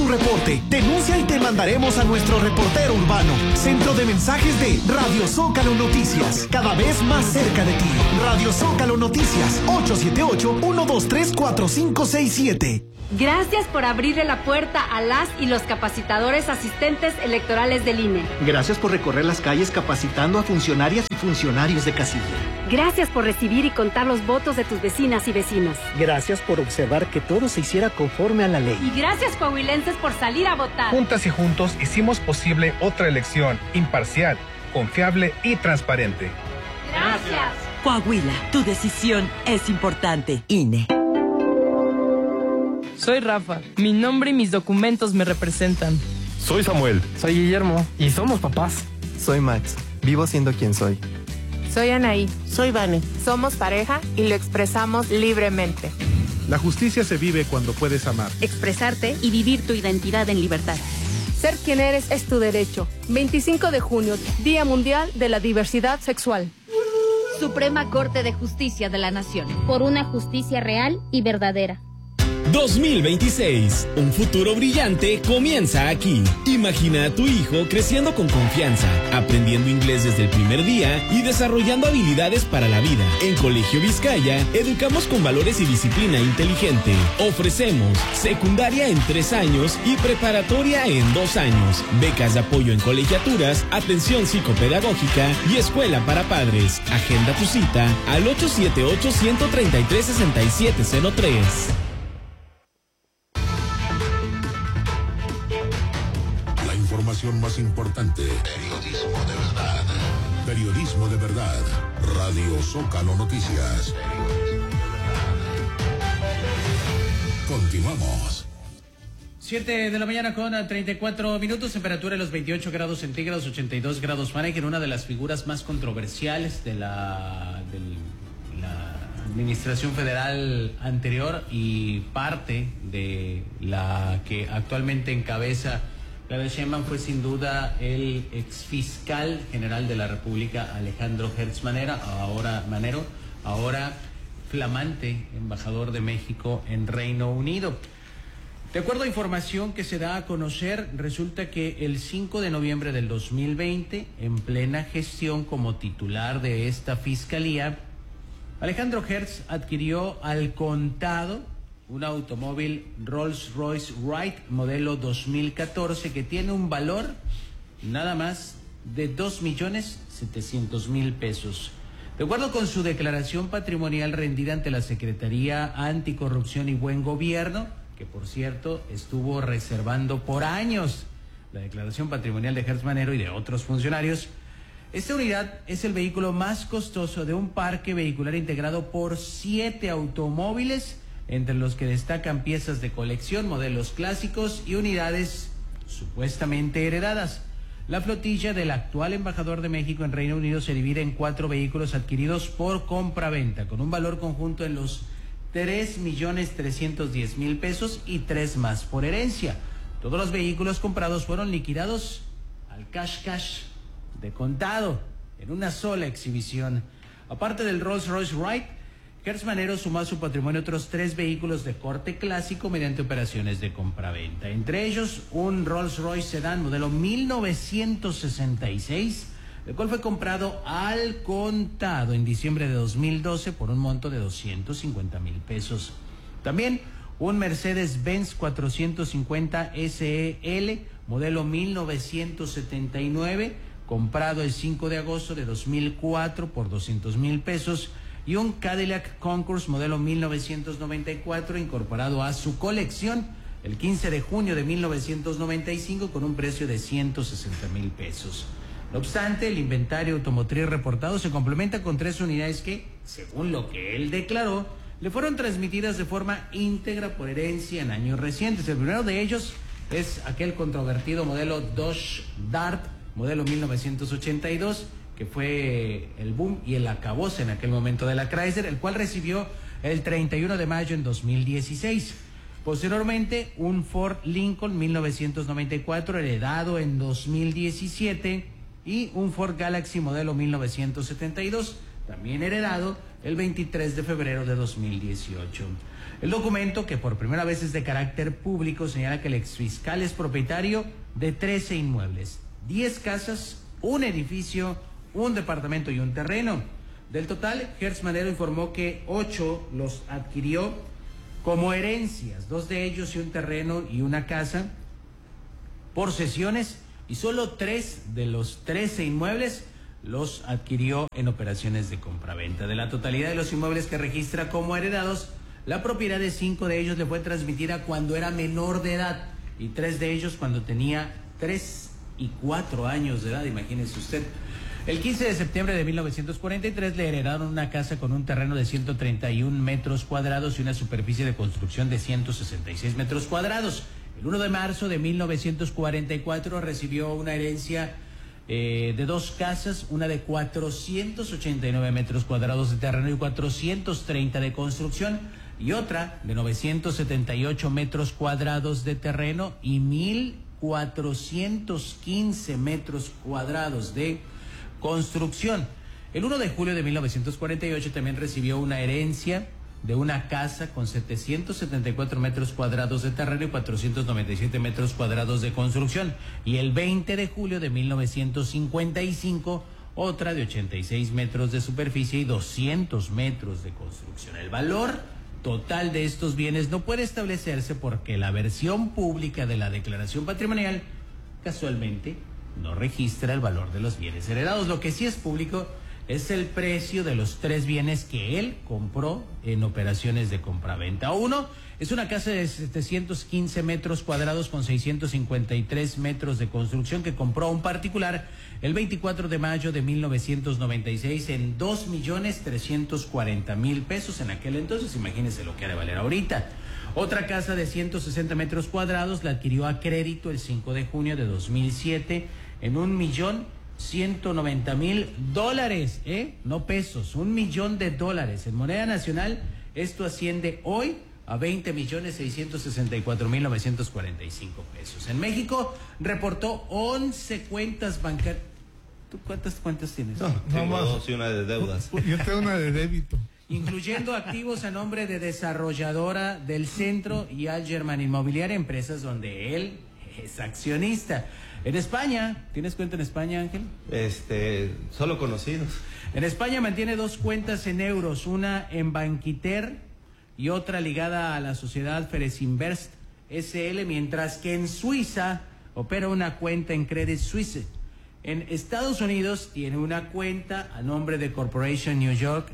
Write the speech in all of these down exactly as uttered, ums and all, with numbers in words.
tu reporte. Denuncia y te mandaremos a nuestro reportero urbano. Centro de mensajes de Radio Zócalo Noticias. Cada vez más cerca de ti. Radio Zócalo Noticias. ocho siete ocho, uno dos tres, cuatro cinco seis siete. Gracias por abrirle la puerta a las y los capacitadores asistentes electorales del I N E. Gracias por recorrer las calles capacitando a funcionarias y funcionarios de casilla. Gracias por recibir y contar los votos de tus vecinas y vecinos. Gracias por observar que todo se hiciera conforme a la ley. Y gracias, coahuilenses, por salir a votar. Juntas y juntos hicimos posible otra elección imparcial, confiable y transparente. Gracias. Coahuila, tu decisión es importante. I N E. Soy Rafa. Mi nombre y mis documentos me representan. Soy Samuel. Soy Guillermo. Y somos papás. Soy Max. Vivo siendo quien soy. Soy Anaí. Soy Vane. Somos pareja y lo expresamos libremente. La justicia se vive cuando puedes amar. Expresarte y vivir tu identidad en libertad. Ser quien eres es tu derecho. veinticinco de junio, Día Mundial de la Diversidad Sexual. Suprema Corte de Justicia de la Nación. Por una justicia real y verdadera. dos mil veintiséis. Un futuro brillante comienza aquí. Imagina a tu hijo creciendo con confianza, aprendiendo inglés desde el primer día y desarrollando habilidades para la vida. En Colegio Vizcaya, educamos con valores y disciplina inteligente. Ofrecemos secundaria en tres años y preparatoria en dos años. Becas de apoyo en colegiaturas, atención psicopedagógica y escuela para padres. Agenda tu cita al ocho siete ocho, uno tres tres, seis siete cero tres. Información más importante. Periodismo de verdad. Periodismo de verdad. Radio Zócalo Noticias. Continuamos. siete de la mañana con treinta y cuatro minutos, temperatura de los veintiocho grados centígrados, ochenta y dos grados Fahrenheit, una de las figuras más controversiales de la, de la administración federal anterior y parte de la que actualmente encabeza Claudia Sheinbaum fue sin duda el exfiscal general de la República, Alejandro Hertz Manero, ahora Manero, ahora flamante embajador de México en Reino Unido. De acuerdo a información que se da a conocer, resulta que el cinco de noviembre del dos mil veinte, en plena gestión como titular de esta fiscalía, Alejandro Hertz adquirió al contado un automóvil Rolls-Royce Wright modelo dos mil catorce que tiene un valor nada más de dos millones setecientos mil pesos. De acuerdo con su declaración patrimonial rendida ante la Secretaría Anticorrupción y Buen Gobierno, que por cierto estuvo reservando por años la declaración patrimonial de Hertz Manero y de otros funcionarios, esta unidad es el vehículo más costoso de un parque vehicular integrado por siete automóviles, entre los que destacan piezas de colección, modelos clásicos y unidades supuestamente heredadas. La flotilla del actual embajador de México en Reino Unido se divide en cuatro vehículos adquiridos por compra-venta, con un valor conjunto en los tres millones trescientos diez mil pesos y tres más por herencia. Todos los vehículos comprados fueron liquidados al cash cash de contado en una sola exhibición. Aparte del Rolls-Royce Wright, Hertz Manero sumó a su patrimonio otros tres vehículos de corte clásico mediante operaciones de compraventa. Entre ellos, un Rolls-Royce Sedán modelo mil novecientos sesenta y seis, el cual fue comprado al contado en diciembre de dos mil doce por un monto de doscientos cincuenta mil pesos. También un Mercedes-Benz cuatrocientos cincuenta S E L modelo mil novecientos setenta y nueve, comprado el cinco de agosto de dos mil cuatro por doscientos mil pesos, y un Cadillac Concours modelo mil novecientos noventa y cuatro incorporado a su colección el quince de junio de mil novecientos noventa y cinco con un precio de ciento sesenta mil pesos. No obstante, el inventario automotriz reportado se complementa con tres unidades que, según lo que él declaró, le fueron transmitidas de forma íntegra por herencia en años recientes. El primero de ellos es aquel controvertido modelo Dodge Dart modelo mil novecientos ochenta y dos, que fue el boom y el acabose en aquel momento de la Chrysler, el cual recibió el treinta y uno de mayo en dos mil dieciséis. Posteriormente, un Ford Lincoln mil novecientos noventa y cuatro heredado en dos mil diecisiete y un Ford Galaxy modelo mil novecientos setenta y dos, también heredado el veintitrés de febrero de dos mil dieciocho. El documento, que por primera vez es de carácter público, señala que el exfiscal es propietario de trece inmuebles, diez casas, un edificio, un departamento y un terreno. Del total, Gertz Manero informó que ocho los adquirió como herencias, dos de ellos y un terreno y una casa, por cesiones, y solo tres de los trece inmuebles los adquirió en operaciones de compraventa. De la totalidad de los inmuebles que registra como heredados, la propiedad de cinco de ellos le fue transmitida cuando era menor de edad y tres de ellos cuando tenía tres y cuatro años de edad, imagínese usted. El quince de septiembre de mil novecientos cuarenta y tres le heredaron una casa con un terreno de ciento treinta y un metros cuadrados y una superficie de construcción de ciento sesenta y seis metros cuadrados. El uno de marzo de mil novecientos cuarenta y cuatro recibió una herencia eh, de dos casas, una de cuatrocientos ochenta y nueve metros cuadrados de terreno y cuatrocientos treinta de construcción, y otra de novecientos setenta y ocho metros cuadrados de terreno y mil cuatrocientos quince metros cuadrados de construcción. El uno de julio de mil novecientos cuarenta y ocho también recibió una herencia de una casa con setecientos setenta y cuatro metros cuadrados de terreno y cuatrocientos noventa y siete metros cuadrados de construcción. Y el veinte de julio de mil novecientos cincuenta y cinco, otra de ochenta y seis metros de superficie y doscientos metros de construcción. El valor total de estos bienes no puede establecerse porque la versión pública de la declaración patrimonial casualmente no registra el valor de los bienes heredados. Lo que sí es público es el precio de los tres bienes que él compró en operaciones de compraventa. Uno es una casa de setecientos quince metros cuadrados con seiscientos cincuenta y tres metros de construcción que compró a un particular el veinticuatro de mayo de mil novecientos noventa y seis en dos millones trescientos cuarenta mil pesos en aquel entonces. Imagínense lo que ha de valer ahorita. Otra casa de ciento sesenta metros cuadrados la adquirió a crédito el cinco de junio de dos mil siete en un millón ciento noventa mil dólares, ¿eh? No pesos, un millón de dólares. En moneda nacional, esto asciende hoy a veinte millones seiscientos sesenta y cuatro mil novecientos cuarenta y cinco pesos. En México reportó once cuentas bancarias. ¿Tú cuántas cuentas tienes? No, tengo dos y una de deudas. Yo tengo una de débito. Incluyendo activos a nombre de desarrolladora del Centro y Algerman Inmobiliaria, empresas donde él es accionista. En España, ¿tienes cuenta en España, Ángel? Este, solo conocidos. En España mantiene dos cuentas en euros, una en Banquiter y otra ligada a la sociedad Feresinvest S L, mientras que en Suiza opera una cuenta en Credit Suisse. En Estados Unidos tiene una cuenta a nombre de Corporation New York,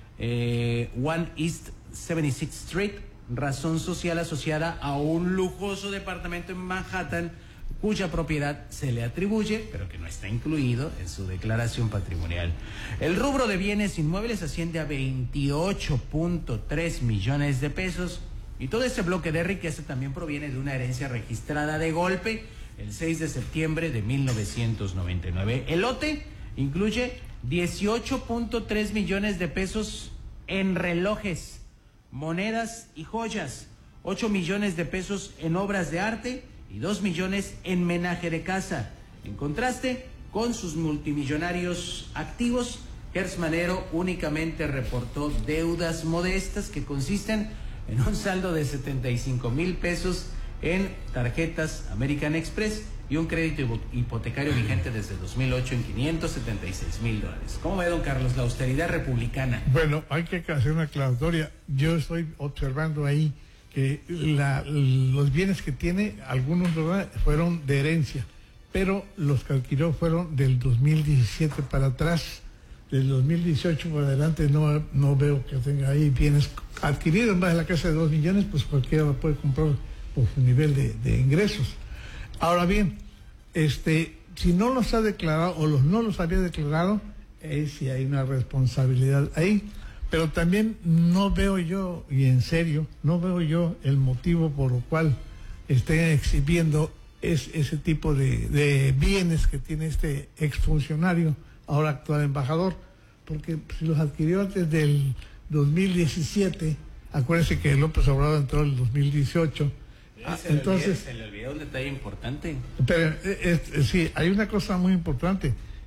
eh, One East setenta y seis Street, razón social asociada a un lujoso departamento en Manhattan, cuya propiedad se le atribuye, pero que no está incluido en su declaración patrimonial. El rubro de bienes inmuebles asciende a veintiocho punto tres millones de pesos, y todo este bloque de riqueza también proviene de una herencia registrada de golpe el seis de septiembre de mil novecientos noventa y nueve. El lote incluye dieciocho punto tres millones de pesos en relojes, monedas y joyas, ocho millones de pesos en obras de arte y dos millones en menaje de casa. En contraste con sus multimillonarios activos, Gertz Manero únicamente reportó deudas modestas que consisten en un saldo de setenta y cinco mil pesos en tarjetas American Express y un crédito hipotecario vigente desde dos mil ocho en quinientos setenta y seis mil dólares. ¿Cómo ve, don Carlos, la austeridad republicana? Bueno, hay que hacer una aclaratoria. Yo estoy observando ahí que la, los bienes que tiene, algunos fueron de herencia, pero los que adquirió fueron del dos mil diecisiete para atrás. Del dos mil dieciocho para adelante no, no veo que tenga ahí bienes adquiridos en base a la casa de dos millones, pues cualquiera puede comprar por su nivel de, de ingresos. Ahora bien, este, si no los ha declarado o los no los había declarado, eh, si hay una responsabilidad ahí. Pero también no veo yo, y en serio, no veo yo el motivo por el cual estén exhibiendo es, ese tipo de, de bienes que tiene este exfuncionario, ahora actual embajador, porque si los adquirió antes del dos mil diecisiete, acuérdense que López Obrador entró en el dos mil dieciocho. Ah, se, entonces, le olvidó, se le olvidó un detalle importante. Pero es, es, sí, hay una cosa muy importante,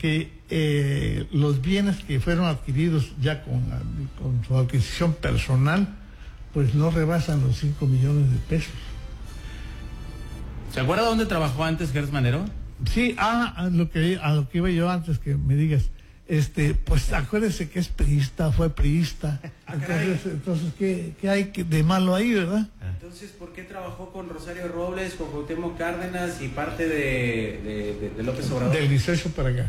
que eh, los bienes que fueron adquiridos ya con, con su adquisición personal, pues no rebasan los cinco millones de pesos. ¿Se acuerda dónde trabajó antes Gers Manero? Sí, ah, a lo que a lo que iba yo antes que me digas, este, pues acuérdese que es priista, fue priista, entonces, entonces ¿qué, qué hay de malo ahí, verdad? Entonces, ¿por qué trabajó con Rosario Robles, con Cuauhtémoc Cárdenas y parte de, de, de, de López Obrador? Del dieciocho para acá.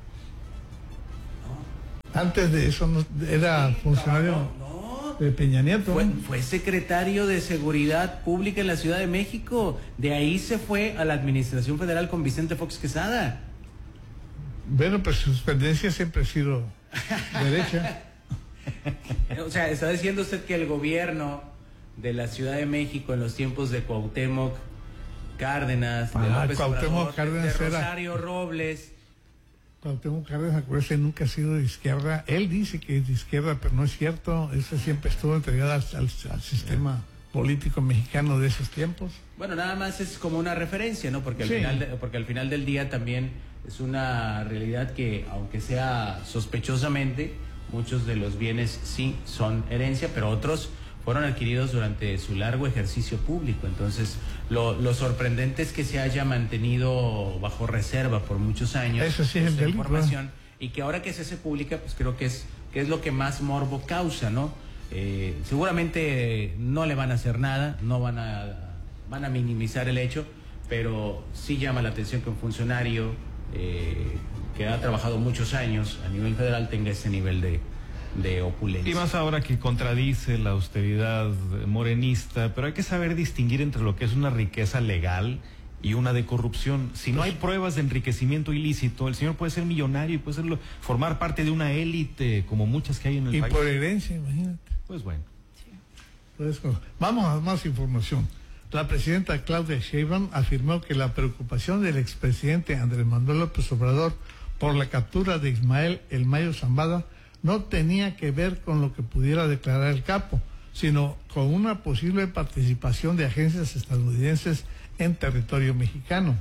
No. Antes de eso no, era sí, funcionario no, no. de Peña Nieto. Fue, fue secretario de Seguridad Pública en la Ciudad de México. De ahí se fue a la Administración Federal con Vicente Fox Quesada. Bueno, pues su tendencia siempre ha sido derecha. O sea, está diciendo usted que el gobierno de la Ciudad de México en los tiempos de Cuauhtémoc Cárdenas, de ah, López Cuauhtémoc Obrador, Cárdenas de Rosario era... Robles. Cuauhtémoc Cárdenas, acuérdese, nunca ha sido de izquierda. Él dice que es de izquierda, pero no es cierto. Ese siempre estuvo entregado al, al, al sistema político mexicano de esos tiempos. Bueno, nada más es como una referencia, ¿no? Porque al, sí. final, de, porque al final del día también es una realidad que, aunque sea sospechosamente, muchos de los bienes sí son herencia, pero otros fueron adquiridos durante su largo ejercicio público. Entonces, lo, lo sorprendente es que se haya mantenido bajo reserva por muchos años. Eso sí es el delito, información, ¿no? Y que ahora que se hace pública, pues creo que es, que es lo que más morbo causa, ¿no? Eh, seguramente no le van a hacer nada, no van a, van a minimizar el hecho, pero sí llama la atención que un funcionario eh, que ha trabajado muchos años a nivel federal tenga ese nivel de de opulencia. Y más ahora que contradice la austeridad morenista, pero hay que saber distinguir entre lo que es una riqueza legal y una de corrupción. Si no hay pruebas de enriquecimiento ilícito, el señor puede ser millonario y puede serlo, formar parte de una élite como muchas que hay en el y país. Y por herencia, imagínate. Pues bueno. Sí. Pues, vamos a más información. La presidenta Claudia Sheinbaum afirmó que la preocupación del expresidente Andrés Manuel López Obrador por la captura de Ismael El Mayo Zambada no tenía que ver con lo que pudiera declarar el capo, sino con una posible participación de agencias estadounidenses en territorio mexicano.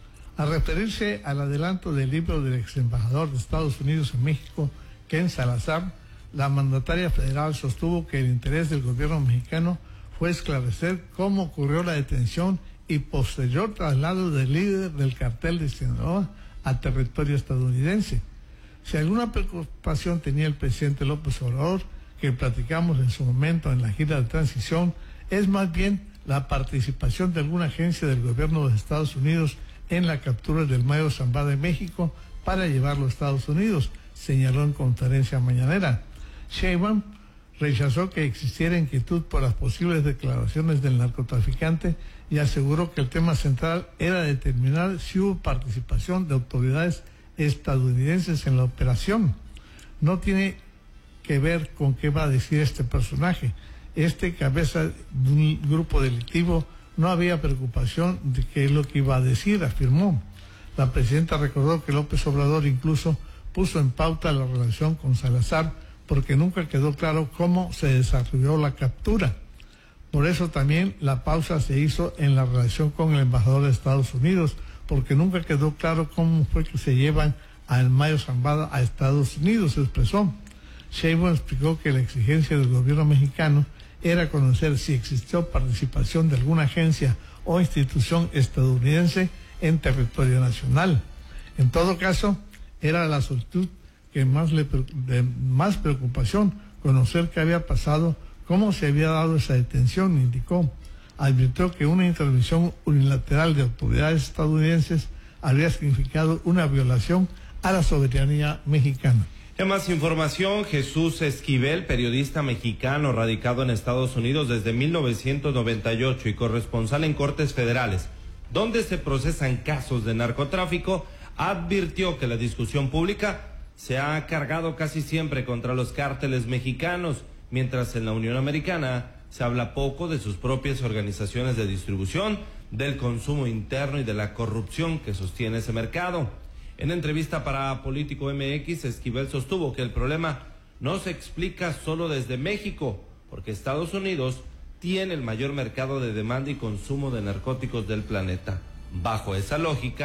Al referirse al adelanto del libro del ex embajador de Estados Unidos en México, Ken Salazar, la mandataria federal sostuvo que el interés del gobierno mexicano fue esclarecer cómo ocurrió la detención y posterior traslado del líder del cartel de Sinaloa a territorio estadounidense. Si alguna preocupación tenía el presidente López Obrador, que platicamos en su momento en la gira de transición, es más bien la participación de alguna agencia del gobierno de Estados Unidos en la captura del Mayo Zambada en México para llevarlo a Estados Unidos, señaló en conferencia mañanera. Sheinbaum rechazó que existiera inquietud por las posibles declaraciones del narcotraficante y aseguró que el tema central era determinar si hubo participación de autoridades estadounidenses en la operación. No tiene que ver con qué va a decir este personaje. Este cabeza de un grupo delictivo, no había preocupación de qué es lo que iba a decir, afirmó. La presidenta recordó que López Obrador incluso puso en pauta la relación con Salazar porque nunca quedó claro cómo se desarrolló la captura. Por eso también la pausa se hizo en la relación con el embajador de Estados Unidos, porque nunca quedó claro cómo fue que se llevan al Mayo Zambada a Estados Unidos, se expresó. Sheinbaum explicó que la exigencia del gobierno mexicano era conocer si existió participación de alguna agencia o institución estadounidense en territorio nacional. En todo caso, era la solicitud que más le de más preocupación conocer qué había pasado, cómo se había dado esa detención, indicó. Advirtió que una intervención unilateral de autoridades estadounidenses habría significado una violación a la soberanía mexicana. En más información, Jesús Esquivel, periodista mexicano radicado en Estados Unidos desde mil novecientos noventa y ocho y corresponsal en Cortes Federales, donde se procesan casos de narcotráfico, advirtió que la discusión pública se ha cargado casi siempre contra los cárteles mexicanos, mientras en la Unión Americana se habla poco de sus propias organizaciones de distribución, del consumo interno y de la corrupción que sostiene ese mercado. En entrevista para Político M X, Esquivel sostuvo que el problema no se explica solo desde México, porque Estados Unidos tiene el mayor mercado de demanda y consumo de narcóticos del planeta. Bajo esa lógica,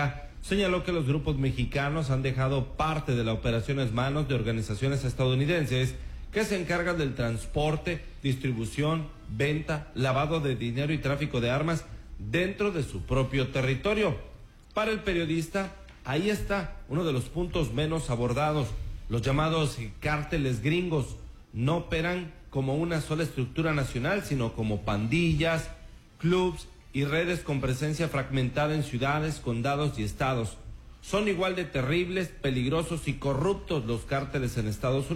Señaló que los grupos mexicanos han dejado parte de la operación en manos de organizaciones estadounidenses que se encargan del transporte, distribución, venta, lavado de dinero y tráfico de armas dentro de su propio territorio. Para el periodista, ahí está uno de los puntos menos abordados. Los llamados cárteles gringos no operan como una sola estructura nacional, sino como pandillas, clubs y redes con presencia fragmentada en ciudades, condados y estados. Son igual de terribles, peligrosos y corruptos los cárteles en Estados Unidos.